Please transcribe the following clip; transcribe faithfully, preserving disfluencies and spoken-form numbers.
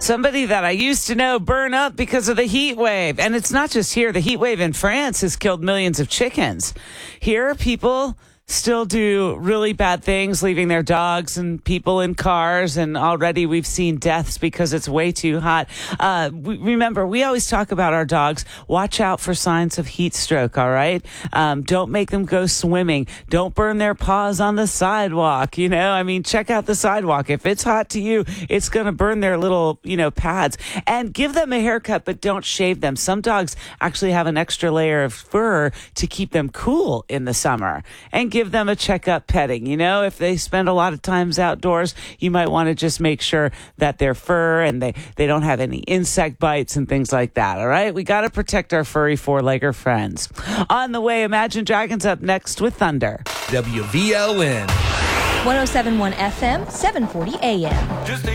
Somebody that I used to know burn up because of the heat wave. And it's not just here. The heat wave in France has killed millions of chickens. Here, people still do really bad things, leaving their dogs and people in cars. And already we've seen deaths because it's way too hot. Uh, we, remember, we always talk about our dogs. Watch out for signs of heat stroke, all right? Um, don't make them go swimming. Don't burn their paws on the sidewalk. You know, I mean, check out the sidewalk. If it's hot to you, it's going to burn their little, you know, pads. And give them a haircut, but don't shave them. Some dogs actually have an extra layer of fur to keep them cool in the summer. And give them a checkup petting. You know, if they spend a lot of times outdoors, you might want to just make sure that their fur and they, they don't have any insect bites and things like that. All right. We got to protect our furry four-legger friends. On the way, Imagine Dragons up next with Thunder. W V L N one oh seven point one F M, seven forty A M. Just